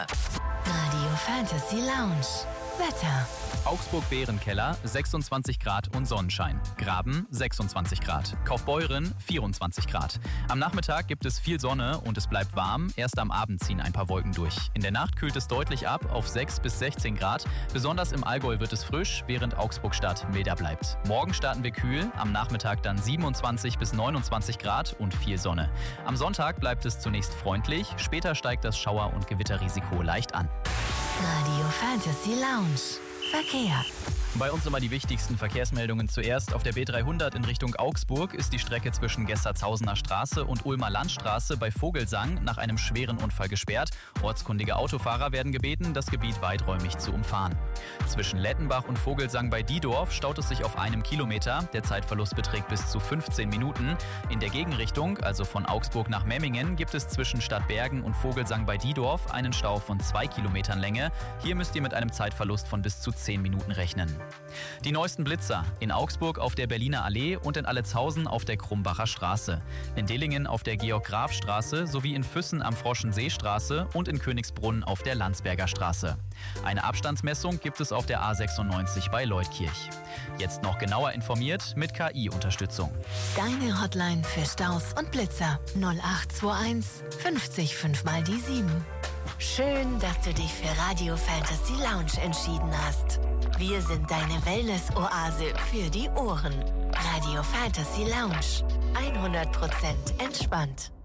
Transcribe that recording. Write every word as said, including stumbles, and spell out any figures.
Radio Fantasy Lounge. Wetter. Augsburg-Bärenkeller sechsundzwanzig Grad und Sonnenschein. Graben sechsundzwanzig Grad. Kaufbeuren vierundzwanzig Grad. Am Nachmittag gibt es viel Sonne und es bleibt warm. Erst am Abend ziehen ein paar Wolken durch. In der Nacht kühlt es deutlich ab auf sechs bis sechzehn Grad. Besonders im Allgäu wird es frisch, während Augsburg-Stadt milder bleibt. Morgen starten wir kühl, am Nachmittag dann siebenundzwanzig bis neunundzwanzig Grad und viel Sonne. Am Sonntag bleibt es zunächst freundlich, später steigt das Schauer- und Gewitterrisiko leicht an. Radio Fantasy Lounge. Verkehr. Bei uns immer die wichtigsten Verkehrsmeldungen zuerst. Auf der B dreihundert in Richtung Augsburg ist die Strecke zwischen Gestertshausener Straße und Ulmer Landstraße bei Vogelsang nach einem schweren Unfall gesperrt. Ortskundige Autofahrer werden gebeten, das Gebiet weiträumig zu umfahren. Zwischen Lettenbach und Vogelsang bei Diedorf staut es sich auf einem Kilometer. Der Zeitverlust beträgt bis zu fünfzehn Minuten. In der Gegenrichtung, also von Augsburg nach Memmingen, gibt es zwischen Stadtbergen und Vogelsang bei Diedorf einen Stau von zwei Kilometern Länge. Hier müsst ihr mit einem Zeitverlust von bis zu zehn Minuten rechnen. Die neuesten Blitzer in Augsburg auf der Berliner Allee und in Allezhausen auf der Krumbacher Straße, in Dillingen auf der Georg-Graf-Straße sowie in Füssen am Froschenseestraße und in Königsbrunn auf der Landsberger Straße. Eine Abstandsmessung gibt es auf der A sechsundneunzig bei Leutkirch. Jetzt noch genauer informiert mit K I-Unterstützung. Deine Hotline für Staus und Blitzer null acht zwei eins fünfzig fünf mal die sieben. Schön, dass du dich für Radio Fantasy Lounge entschieden hast. Wir sind deine Wellness-Oase für die Ohren. Radio Fantasy Lounge. hundert Prozent entspannt.